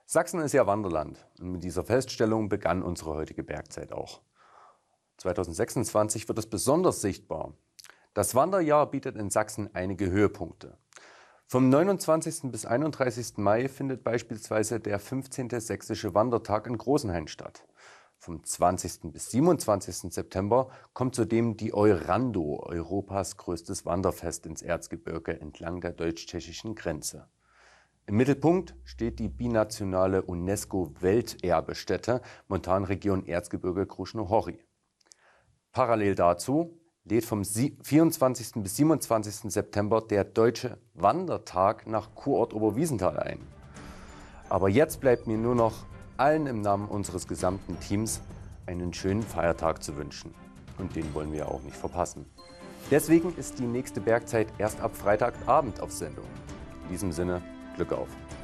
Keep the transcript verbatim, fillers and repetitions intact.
Sachsen ist ja Wanderland und mit dieser Feststellung begann unsere heutige Bergzeit auch. zweitausendsechsundzwanzig wird es besonders sichtbar. Das Wanderjahr bietet in Sachsen einige Höhepunkte. Vom neunundzwanzigsten bis einunddreißigsten Mai findet beispielsweise der fünfzehnte Sächsische Wandertag in Großenhain statt. Vom zwanzigsten bis siebenundzwanzigsten September kommt zudem die Eurando, Europas größtes Wanderfest ins Erzgebirge entlang der deutsch-tschechischen Grenze. Im Mittelpunkt steht die binationale UNESCO-Welterbestätte Montanregion Erzgebirge Krušné hory. Parallel dazu lädt vom vierundzwanzigsten bis siebenundzwanzigsten September der Deutsche Wandertag nach Kurort Oberwiesenthal ein. Aber jetzt bleibt mir nur noch, allen im Namen unseres gesamten Teams einen schönen Feiertag zu wünschen. Und den wollen wir ja auch nicht verpassen. Deswegen ist die nächste Bergzeit erst ab Freitagabend auf Sendung. In diesem Sinne, Glück auf!